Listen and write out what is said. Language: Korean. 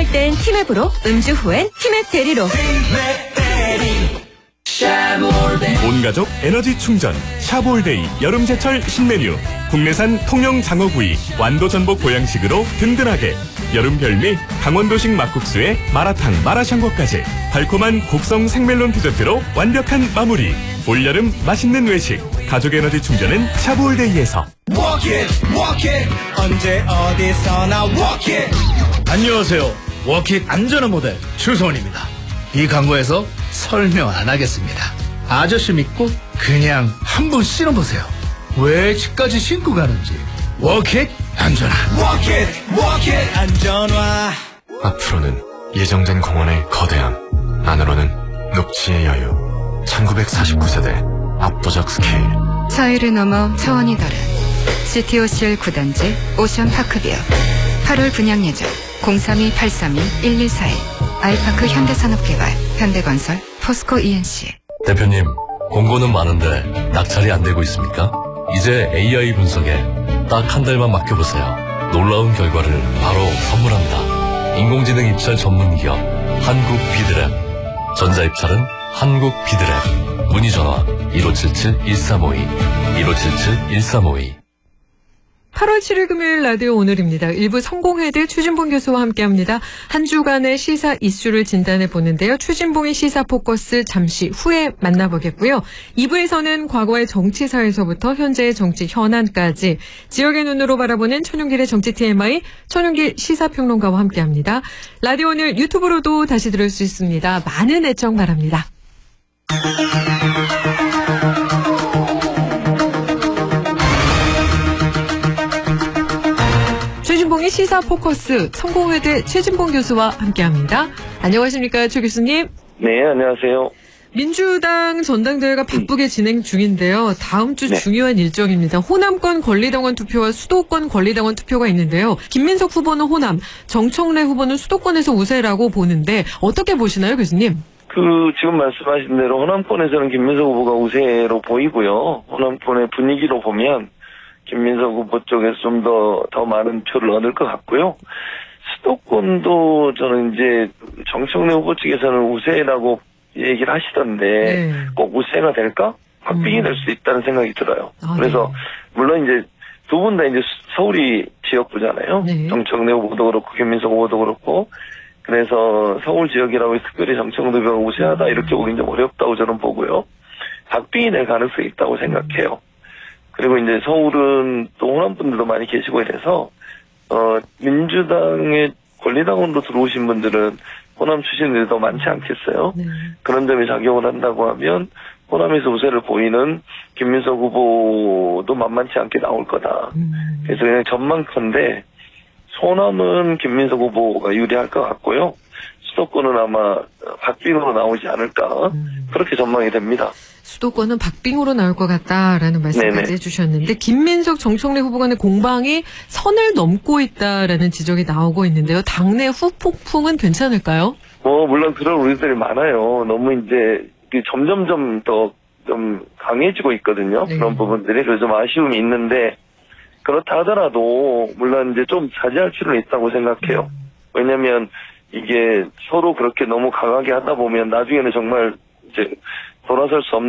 운전할 땐 티맵으로, 음주 후엔 티맵 대리로. 온 가족 에너지 충전 샤볼데이 여름제철 신메뉴. 국내산 통영 장어구이 완도 전복 보양식으로 든든하게. 여름 별미 강원도식 막국수에 마라탕 마라샹궈까지 달콤한 곡성 생멜론 디저트로 완벽한 마무리. 올여름 맛있는 외식 가족 에너지 충전은 샤볼데이에서. Walk it, 언제 어디서나 walk it. 안녕하세요. 워킷 안전한 모델 추성원입니다. 이 광고에서 설명 안 하겠습니다. 아저씨 믿고 그냥 한번 신어보세요. 왜 집까지 신고 가는지. 워킷 안전화. Walk it, 안전화. 앞으로는 예정된 공원의 거대함, 안으로는 녹지의 여유. 1949세대 압도적 스케일. 차이를 넘어 차원이 다른 CTOCL 9단지 오션파크뷰. 8월 분양 예정 032-832-1141. 아이파크 현대산업개발, 현대건설, 포스코 ENC. 대표님, 공고는 많은데 낙찰이 안 되고 있습니까? 이제 AI 분석에 딱 한 달만 맡겨보세요. 놀라운 결과를 바로 선물합니다. 인공지능 입찰 전문 기업 한국비드랩. 전자입찰은 한국비드랩. 문의 전화 1577-1352 1577-1352. 8월 7일 금요일 라디오 오늘입니다. 일부 성공회대 최진봉 교수와 함께합니다. 한 주간의 시사 이슈를 진단해 보는데요. 최진봉의 시사 포커스 잠시 후에 만나보겠고요. 2부에서는 과거의 정치사에서부터 현재의 정치 현안까지 지역의 눈으로 바라보는 천용길의 정치 TMI, 천용길 시사평론가와 함께합니다. 라디오 오늘 유튜브로도 다시 들을 수 있습니다. 많은 애청 바랍니다. 최진봉의 시사 포커스 성공회대 최진봉 교수와 함께합니다. 안녕하십니까, 최 교수님? 네, 안녕하세요. 민주당 전당대회가 바쁘게 진행 중인데요. 다음 주 중요한 일정입니다. 호남권 권리당원 투표와 수도권 권리당원 투표가 있는데요. 김민석 후보는 호남, 정청래 후보는 수도권에서 우세라고 보는데 어떻게 보시나요, 교수님? 지금 말씀하신 대로 호남권에서는 김민석 후보가 우세로 보이고요. 호남권의 분위기로 보면 김민석 후보 쪽에서 좀 더 많은 표를 얻을 것 같고요. 수도권도 저는 이제 정청래 후보 측에서는 우세라고 얘기를 하시던데 꼭 우세가 될까? 박빙이 될 수 있다는 생각이 들어요. 그래서 물론 이제 두 분 다 이제 서울이 지역구잖아요. 정청래 후보도 그렇고 김민석 후보도 그렇고. 그래서 서울 지역이라고 해서 특별히 정청래 후보가 우세하다 이렇게 보기는 좀 어렵다고 저는 보고요. 박빙이 될 가능성이 있다고 생각해요. 그리고 이제 서울은 또 호남 분들도 많이 계시고 이래서 민주당의 권리당원으로 들어오신 분들은 호남 출신들이 더 많지 않겠어요. 그런 점이 작용을 한다고 하면 호남에서 우세를 보이는 김민석 후보도 만만치 않게 나올 거다. 그래서 그냥 전망컨대 호남은 김민석 후보가 유리할 것 같고요. 수도권은 아마 박빙으로 나오지 않을까 그렇게 전망이 됩니다. 수도권은 박빙으로 나올 것 같다라는 말씀까지 해주셨는데 김민석 정청래 후보 간의 공방이 선을 넘고 있다라는 지적이 나오고 있는데요. 당내 후폭풍은 괜찮을까요? 물론 그런 우리들이 많아요. 너무 이제 점점점 더 좀 강해지고 있거든요. 그런 부분들이. 그래서 좀 아쉬움이 있는데 그렇다 하더라도 물론 이제 좀 자제할 필요는 있다고 생각해요. 왜냐면 이게 서로 그렇게 너무 강하게 하다 보면 나중에는 정말 이제 돌아설 수 없는